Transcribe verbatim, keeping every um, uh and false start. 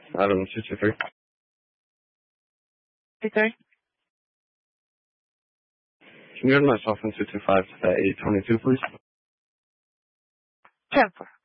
Item two two three. Hey, sorry? Can you go to my cell phone two two five to that eight twenty-two, please? Transfer.